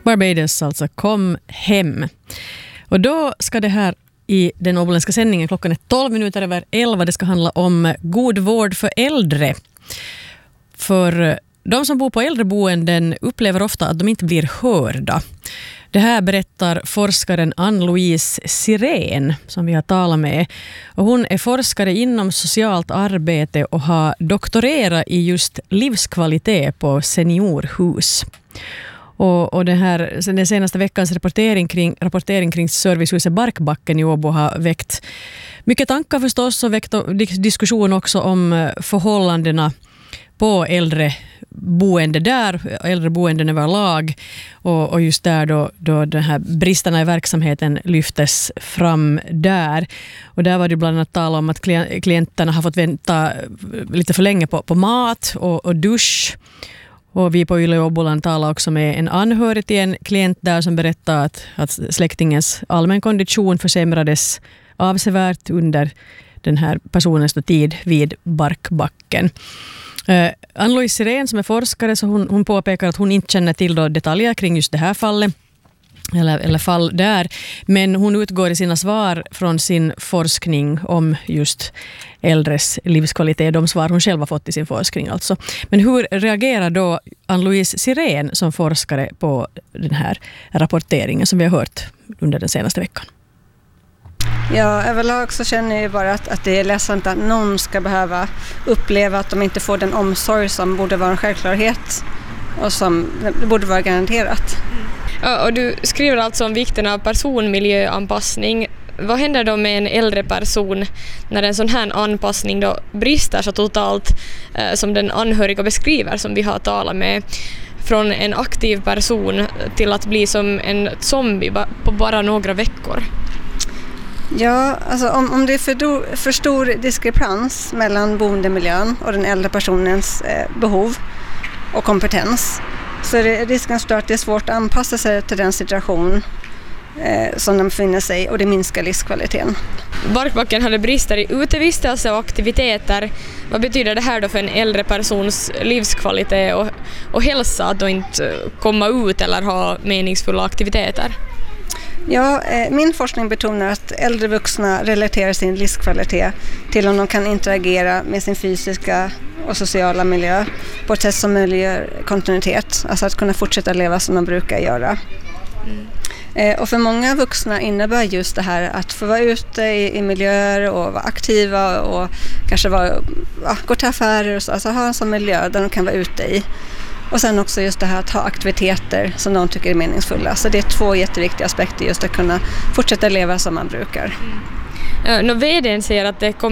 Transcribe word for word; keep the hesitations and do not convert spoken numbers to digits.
Barbados alltså, kom hem. Och då ska det här i den åboländska sändningen, klockan är tolv minuter över elva, det ska handla om god vård för äldre. För de som bor på äldreboenden upplever ofta att de inte blir hörda. Det här berättar forskaren Ann-Louise Sirén som vi har talat med. Och hon är forskare inom socialt arbete och har doktorerat i just livskvalitet på seniorhus. Och, och den, här, den senaste veckans rapportering kring, rapportering kring servicehuset Barkbacken i Åbo har väckt mycket tankar förstås och väckt diskussion också om förhållandena på äldreboende där, äldreboenden överlag och, och just där då, då den här bristerna i verksamheten lyftes fram där. Och där var det bland annat tal om att klienterna har fått vänta lite för länge på, på mat och, och dusch. Och vi på Yle Åboland talade också med en anhörig till en klient där som berättade att, att släktingens allmän kondition försämrades avsevärt under den här personens tid vid Barkbacken. Uh, Ann-Louise Sirén som är forskare, så hon, hon påpekar att hon inte känner till då detaljer kring just det här fallet eller, eller fall där, men hon utgår i sina svar från sin forskning om just äldres livskvalitet, de svar hon själv har fått i sin forskning alltså. Men hur reagerar då Ann-Louise Sirén som forskare på den här rapporteringen som vi har hört under den senaste veckan? Ja, överlag så känner jag bara att, att det är ledsamt att någon ska behöva uppleva att de inte får den omsorg som borde vara en självklarhet och som borde vara garanterat. Ja, och du skriver alltså om vikten av personmiljöanpassning. Vad händer då med en äldre person när en sån här anpassning då brister så totalt eh, som den anhöriga beskriver som vi har talat med? Från en aktiv person till att bli som en zombie på bara några veckor. Ja, alltså om, om det är för, do, för stor diskrepans mellan boendemiljön och den äldre personens eh, behov och kompetens så är det risken stor att det är svårt att anpassa sig till den situation eh, som de befinner sig i och det minskar livskvaliteten. Barkbacken hade brister i utevistelse och aktiviteter. Vad betyder det här då för en äldre persons livskvalitet och, och hälsa att då inte komma ut eller ha meningsfulla aktiviteter? Ja, eh, min forskning betonar att äldre vuxna relaterar sin livskvalitet till om de kan interagera med sin fysiska och sociala miljö på ett sätt som möjliggör kontinuitet, alltså att kunna fortsätta leva som de brukar göra. Mm. Eh, och för många vuxna innebär just det här att få vara ute i, i miljöer och vara aktiva och kanske vara, ja, gå till affärer och så, alltså ha en sån miljö där de kan vara ute i. Och sen också just det här att ha aktiviteter som de tycker är meningsfulla. Så det är två jätteviktiga aspekter just att kunna fortsätta leva som man brukar. Mm. Ja, no, V D:n säger att det kommer